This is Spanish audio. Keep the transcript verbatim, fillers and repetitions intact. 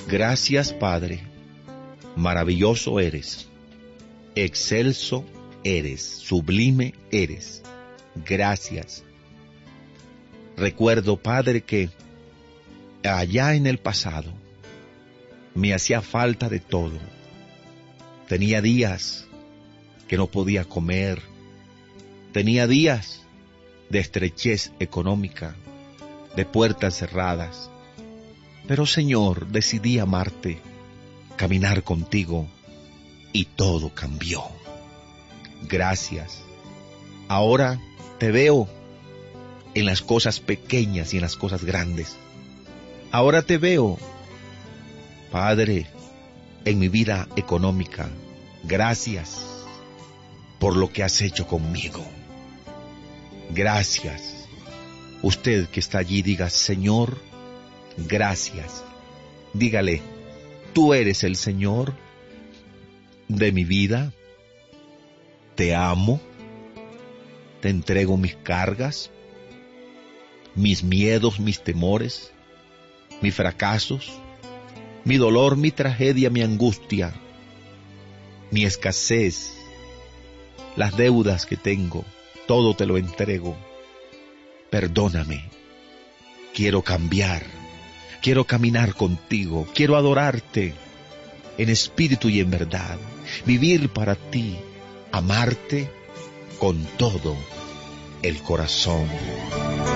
Gracias, Padre. Maravilloso eres. Excelso eres. Sublime eres. Gracias. Recuerdo, Padre, que allá en el pasado me hacía falta de todo. Tenía días que no podía comer. Tenía días de estrechez económica, de puertas cerradas. Pero, Señor, decidí amarte, caminar contigo, y todo cambió. Gracias. Ahora te veo en las cosas pequeñas y en las cosas grandes. Ahora te veo, Padre, en mi vida económica. Gracias por lo que has hecho conmigo. Gracias. Usted que está allí, diga: Señor, gracias. Dígale: tú eres el Señor de mi vida. Te amo. Te entrego mis cargas, mis miedos, mis temores, mis fracasos, mi dolor, mi tragedia, mi angustia, mi escasez, las deudas que tengo. Todo te lo entrego. Perdóname. Quiero cambiar. Quiero caminar contigo. Quiero adorarte en espíritu y en verdad. Vivir para ti. Amarte con todo el corazón.